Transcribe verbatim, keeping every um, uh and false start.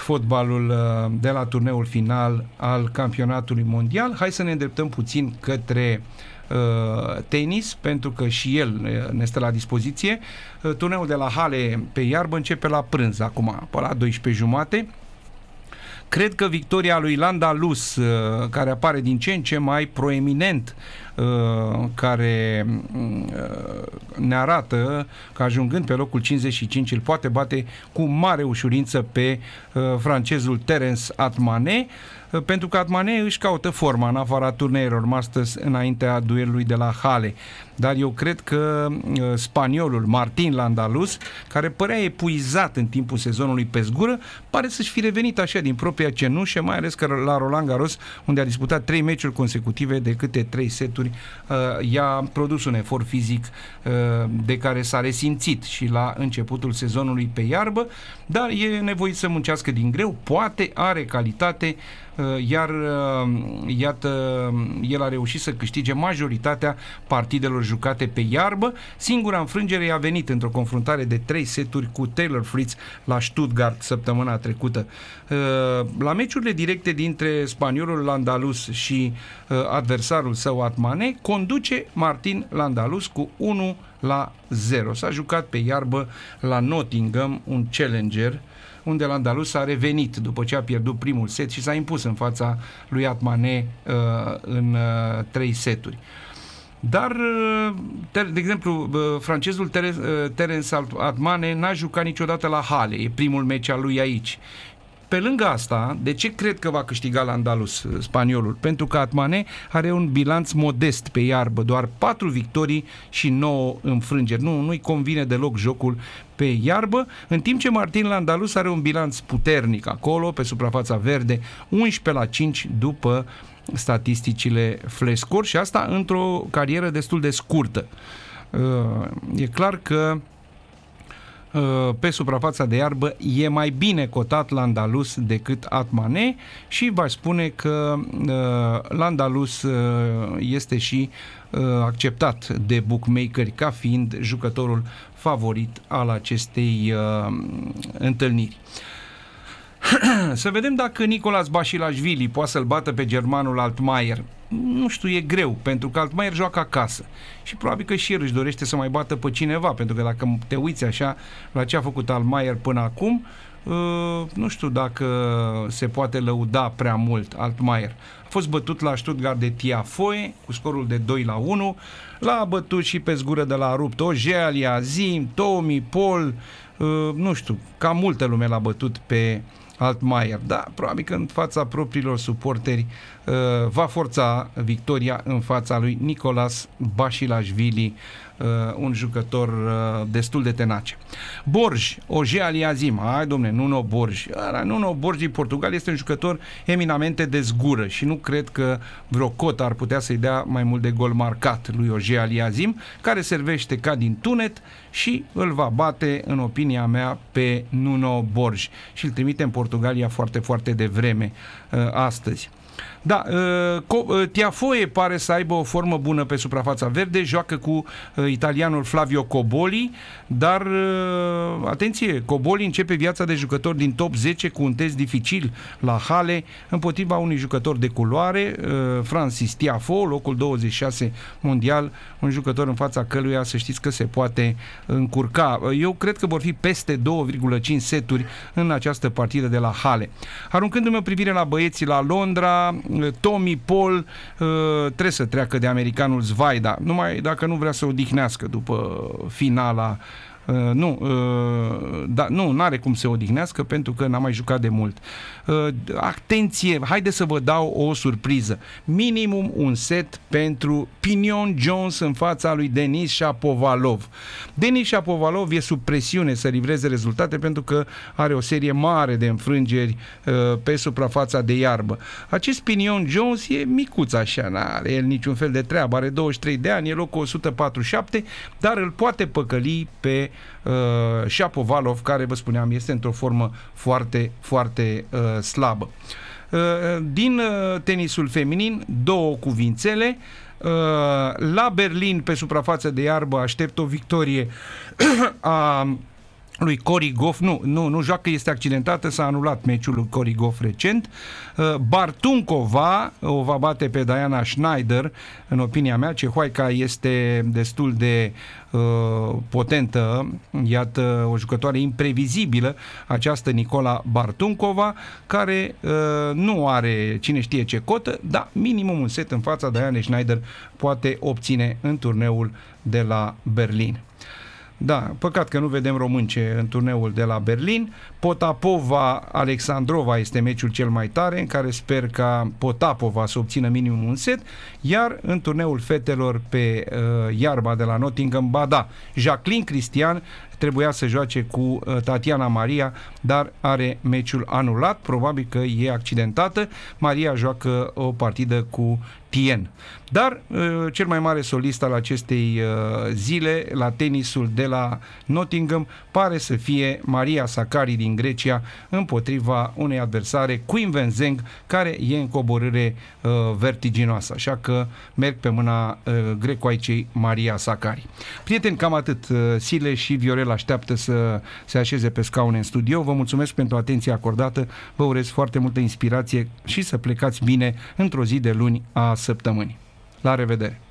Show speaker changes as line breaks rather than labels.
fotbalul de la turneul final al campionatului mondial. Hai să ne îndreptăm puțin către uh, tenis, pentru că și el ne stă la dispoziție. Uh, turneul de la Halle pe iarbă începe la prânz, acum, pe la douăsprezece jumate. Cred că victoria lui Landa Luz, care apare din ce în ce mai proeminent, care ne arată că ajungând pe locul cincizeci și cinci îl poate bate cu mare ușurință pe francezul Terence Atmane, pentru că Atmane își caută forma în afara turneilor masters înaintea duelului de la Halle. Dar eu cred că spaniolul Martin Landa Luz, care părea epuizat în timpul sezonului pe zgură, pare să-și fi revenit așa din propria cenușă, mai ales că la Roland Garros, unde a disputat trei meciuri consecutive de câte trei seturi, i-a produs un efort fizic de care s-a resimțit și la începutul sezonului pe iarbă, dar e nevoit să muncească din greu, poate, are calitate, iar iată, el a reușit să câștige majoritatea partidelor jucate pe iarbă. Singura înfrângere i-a venit într-o confruntare de trei seturi cu Taylor Fritz la Stuttgart săptămâna trecută. La meciurile directe dintre spaniolul Landa Luz și adversarul său Atmane, conduce Martin Landa Luz cu unu la zero. S-a jucat pe iarbă la Nottingham, un challenger, unde Landa Luz a revenit după ce a pierdut primul set și s-a impus în fața lui Atmane uh, în uh, trei seturi. Dar, uh, ter, de exemplu, uh, francezul Ter- uh, Terence Atmane n-a jucat niciodată la Halle, e primul meci al lui aici. Pe lângă asta, de ce cred că va câștiga Landa Luz, spaniolul? Pentru că Atmane are un bilanț modest pe iarbă, doar patru victorii și nouă înfrângeri. Nu, nu-i convine deloc jocul pe iarbă, în timp ce Martin Landa Luz are un bilanț puternic acolo, pe suprafața verde, unsprezece la cinci după statisticile Flash Score, și asta într-o carieră destul de scurtă. E clar că pe suprafața de iarbă e mai bine cotat Landa Luz decât Atmane și v-aș spune că uh, Landa Luz uh, este și uh, acceptat de bookmakeri ca fiind jucătorul favorit al acestei uh, întâlniri. Să vedem dacă Nicolas Basilashvili poate să-l bată pe germanul Altmaier. Nu știu, e greu, pentru că Altmaier joacă acasă și probabil că și el își dorește să mai bată pe cineva, pentru că dacă te uiți așa la ce a făcut Altmaier până acum, uh, nu știu dacă se poate lăuda prea mult Altmaier. A fost bătut la Stuttgart de Tiafoe cu scorul de doi la unu, l-a bătut și pe zgură de la rupt Auger Aliassime, Tommy Paul, uh, nu știu, cam multă lume l-a bătut pe Altmaier, da, probabil că în fața propriilor suporteri uh, va forța victoria în fața lui Nicolas Basilashvili, uh, un jucător uh, destul de tenace. Borj, Auger Aliassime, hai domne, Nuno Borj. Nuno Borj din Portugal este un jucător eminamente de zgură și nu cred că vreo cotă ar putea să-i dea mai mult de gol marcat lui Auger Aliassime, care servește ca din tunet și îl va bate, în opinia mea, pe Nuno Borj și îl trimite în Portugalia foarte, foarte devreme uh, astăzi. Da, uh, Tiafoe pare să aibă o formă bună pe suprafața verde, joacă cu uh, italianul Flavio Cobolli, dar uh, atenție, Cobolli începe viața de jucător din top zece cu un test dificil la Halle împotriva unui jucător de culoare, uh, Francis Tiafoe, locul douăzeci și șase mondial, un jucător în fața căluia să știți că se poate încurca. Eu cred că vor fi peste două virgulă cinci seturi în această partidă de la Halle. Aruncându-mi o privire la băieții la Londra, Tommy Paul uh, trebuie să treacă de americanul Zvajda, numai dacă nu vrea să odihnească după finala. Uh, nu, uh, da, nu, n-are cum să se odihnească pentru că n-a mai jucat de mult. Uh, atenție, haide să vă dau o surpriză. Minimum un set pentru Pinion Jones în fața lui Denis Shapovalov. Denis Shapovalov e sub presiune să livreze rezultate pentru că are o serie mare de înfrângeri uh, pe suprafața de iarbă. Acest Pinion Jones e micuț așa, n-are el niciun fel de treabă, are douăzeci și trei de ani, e locul o sută patruzeci și șapte, dar îl poate păcăli pe uh, Shapovalov, care, vă spuneam, este într-o formă foarte, foarte uh, slabă. Uh, din uh, tenisul feminin, două cuvințele. Uh, la Berlin, pe suprafață de iarbă, aștept o victorie a lui Cory Goff, nu, nu, nu joacă, este accidentată, s-a anulat meciul lui Cory Goff recent. Bartunkova o va bate pe Diana Schneider, în opinia mea, cehoaica este destul de uh, potentă, iată o jucătoare imprevizibilă, această Nicola Bartunkova, care uh, nu are cine știe ce cotă, dar minimum un set în fața Diana Schneider poate obține în turneul de la Berlin. Da, păcat că nu vedem românce în turneul de la Berlin. Potapova-Alexandrova este meciul cel mai tare, în care sper ca Potapova să obțină minimum un set, iar în turneul fetelor pe uh, iarba de la Nottingham, ba da, Jacqueline Cristian trebuia să joace cu uh, Tatiana Maria, dar are meciul anulat, probabil că e accidentată. Maria joacă o partidă cu Tien. Dar uh, cel mai mare solist al acestei uh, zile la tenisul de la Nottingham pare să fie Maria Sakkari din Grecia, împotriva unei adversare, Queen Wenzheng, care e în coborâre uh, vertiginoasă. Așa că merg pe mâna uh, grecoaicei Maria Sakkari. Prieteni, cam atât. Uh, Sile și Viorel așteaptă să se așeze pe scaune în studio. Vă mulțumesc pentru atenția acordată. Vă urez foarte multă inspirație și să plecați bine într-o zi de luni a săptămânii. La revedere!